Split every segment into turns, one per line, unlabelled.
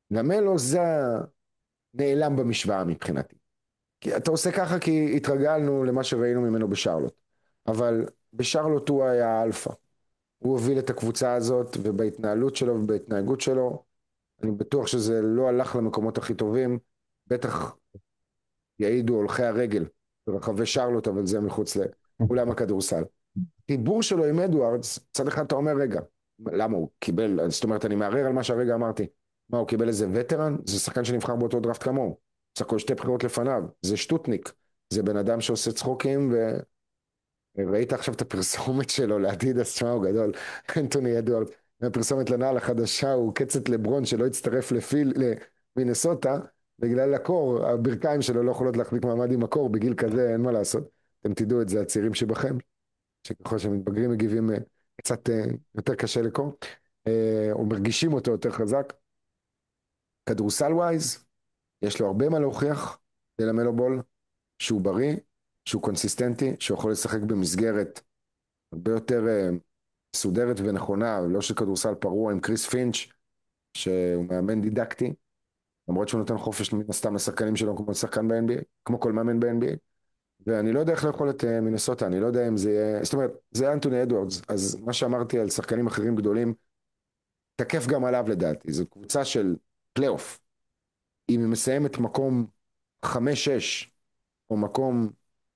למלו זה נעלם במשוואה מבחינתי. כי אתה עושה ככה כי התרגלנו למה שראינו ממנו בשרלוט. אבל בשרלוט הוא היה האלפא. הוא הוביל את הקבוצה הזאת, ובהתנהלות שלו ובהתנהגות שלו, אני בטוח שזה לא הלך למקומות הכי טובים. בטח יעידו הולכי הרגל ברחבי שרלוט, אבל זה מחוץ לאולם הכדורסל. חיבור שלו עם אדוארדס, צד אחד אתה אומר, רגע, למה הוא קיבל, זאת אומרת, אני מערער על מה שהרגע אמרתי. מה, הוא קיבל איזה וטרן? זה שחקן שנבחר באותו דראפט כמוהו. סך הכל שתי בחירות לפניו. זה שטוטניק. זה בן אדם שעושה צחוקים, וראית עכשיו את הפרסומת שלו לאדידס, תשמע, הוא גדול. אנטוני אדוארד, הפרסומת לנעל החדשה, הוא קצת לברון שלא הצטרף למינסוטה, בגלל הקור, הברכיים שלו לא יכולות להחזיק מעמד עם הקור, בגיל כזה אין מה לעשות. אתם תדעו את זה, הצעירים שבכם. שככל שמתבגרים מגיבים קצת יותר קשה לקרוא, או מרגישים אותו יותר חזק. כדורסל ווייז, יש לו הרבה מה להוכיח ללמלו בול, שהוא בריא, שהוא קונסיסטנטי, שהוא יכול לשחק במסגרת הרבה יותר מסודרת ונכונה, לא של כדורסל פרוע עם קריס פינץ', שהוא מאמן דידקטי, למרות שהוא נותן חופש מן הסתם לשחקנים שלו כמו שחקן ב-NBA, כמו כל מאמן ב-NBA. ואני לא יודע איך לאכול את מינסוטה, אני לא יודע אם זה יהיה, זאת אומרת, זה אנטוני אדוארדס, אז מה שאמרתי על שחקנים אחרים גדולים, תקף גם עליו לדעתי, זו קבוצה של פלייאוף, אם היא מסיימת מקום 5-6, או מקום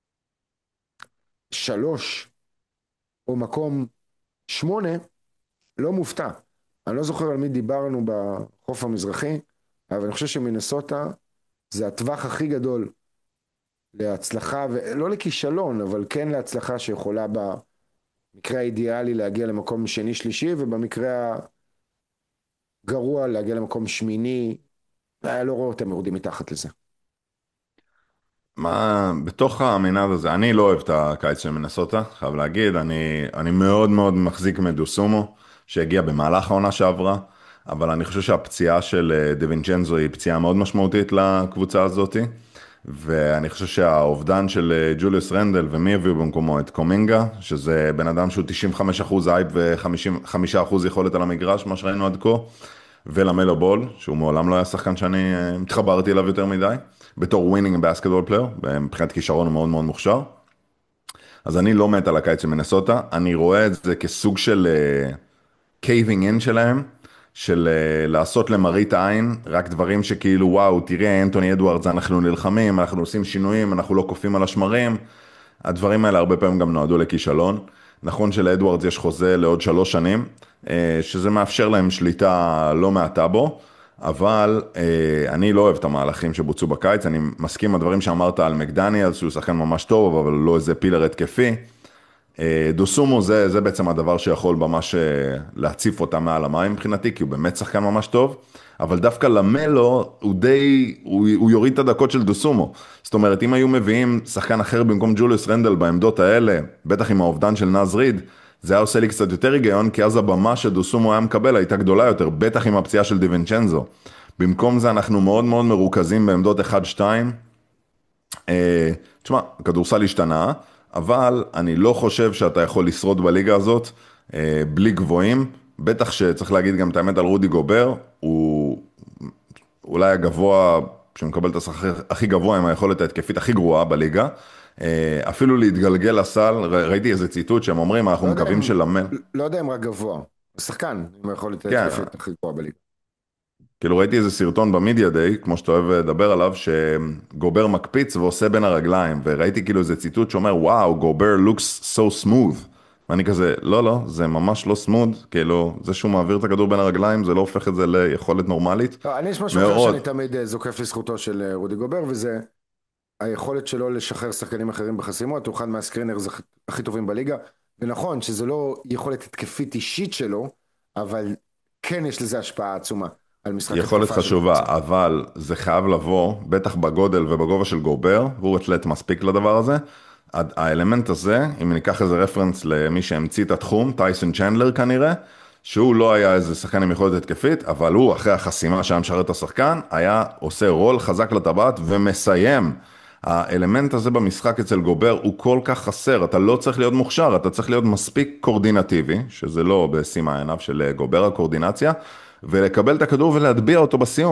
3, או מקום 8, לא מופתע. אני לא זוכר על מי דיברנו בחוף המזרחי, אבל אני חושב שמינסוטה זה הטווח הכי גדול להצלחה, ולא לכישלון, אבל כן להצלחה שיכולה במקרה האידיאלי להגיע למקום שני שלישי, ובמקרה הגרוע להגיע למקום שמיני, לא רואה אותם יורדים מתחת לזה.
מה, בתוך המנעד הזה, אני לא אוהב את הקיץ של מנסוטה, חייב להגיד, אני מאוד מאוד מחזיק מדוסומו, שהגיע במהלך העונה שעברה, אבל אני חושב שהפציעה של דווינצ'נזו היא פציעה מאוד משמעותית לקבוצה הזאת, ואני חושב שהאובדן של ג'וליוס רנדל, ומי הביאו במקומו את קומינגה, שזה בן אדם שהוא 95% אייפ ו-5% יכולת על המגרש, מה שראינו עד כה, ולמלו בול, שהוא מעולם לא היה שחקן שאני התחברתי אליו יותר מדי, בתור ווינינג בסקטבול פלייר, מבחינת כישרון הוא מאוד מאוד מוכשר. אז אני לא מת על הקיץ של מנסוטה, אני רואה את זה כסוג של קייבינג אין שלהם, של לעשות למראית העין, רק דברים שכאילו וואו, תראה אנטוני אדוארדס, אנחנו נלחמים, אנחנו עושים שינויים, אנחנו לא קופאים על השמרים, הדברים האלה הרבה פעמים גם נועדו לכישלון. נכון שלאדוארדס יש חוזה לעוד 3 שנים, שזה מאפשר להם שליטה לא מעטה בו, אבל אני לא אוהב את המהלכים שבוצעו בקיץ, אני מסכים עם הדברים שאמרת על מקדניאלס, שהוא שחקן ממש טוב, אבל לא איזה פילר התקפי. דוסומו זה בעצם הדבר שיכול ממש להציף אותה מעל המים מבחינתי, כי הוא באמת שחקן ממש טוב, אבל דווקא למלו הוא יוריד את הדקות של דוסומו. זאת אומרת, אם היו מביאים שחקן אחר במקום ג'וליוס רנדל בעמדות האלה, בטח עם האובדן של נאז ריד, זה היה עושה לי קצת יותר היגיון, כי אז הבמה שדוסומו היה מקבל הייתה גדולה יותר, בטח עם הפציעה של דיוונצ'נזו. במקום זה אנחנו מאוד מאוד מרוכזים בעמדות 1-2. תשמע, הכדורסל השתנה, אבל אני לא חושב שאתה יכול לשרוד בליגה הזאת בלי גבוהים. בטח שצריך להגיד גם את האמת על רודי גובר, הוא אולי הגבוה, שמקבל את השכר הכי גבוה עם היכולת ההתקפית הכי גרועה בליגה. אפילו להתגלגל לסל, ראיתי איזה ציטוט שהם אומרים, אנחנו
לא יודע
מקווים
אם,
שלמל.
לא יודע אם רק גבוה, הוא שחקן, עם היכולת
כן,
ההתקפית הכי גבוהה בליגה.
כאילו ראיתי איזה סרטון במדיה דיי, כמו שאתה אוהב לדבר עליו, שגובר מקפיץ ועושה בין הרגליים, וראיתי כאילו איזה ציטוט שאומר, וואו, גובר looks so smooth. ואני כזה, לא, לא, זה ממש לא smooth, כאילו, זה שהוא מעביר את הכדור בין הרגליים, זה לא הופך את זה ליכולת נורמלית.
לא, אני יש משהו אחר שאני
מאוד,
תמיד זוקף לזכותו של רודי גובר, וזה היכולת שלו לשחרר שחקנים אחרים בחסימות, הוא אחד מהסקרינרס הכי טובים בליגה, ונכון שזה לא יכולת התקפית אישית שלו, אבל כן יש לזה השפעה עצומה על משחק
יכולת
התקפה של
חשובה,
קבוצה.
אבל זה חייב לבוא, בטח בגודל ובגובה של גובר, והוא אתלט מספיק לדבר הזה. האלמנט הזה, אם ניקח איזה רפרנס למי שהמציא את התחום, טייסון צ'נדלר כנראה, שהוא לא היה איזה שחקן עם יכולת התקפית, אבל הוא אחרי החסימה שהיה משרת את השחקן, היה עושה רול חזק לטבעת ומסיים. האלמנט הזה במשחק אצל גובר הוא כל כך חסר, אתה לא צריך להיות מוכשר, אתה צריך להיות מספיק קורדינטיבי, שזה לא בשימה עיניו של גובר הקורדינציה, ולקבל את הכדור ולהטביע אותו בסיום.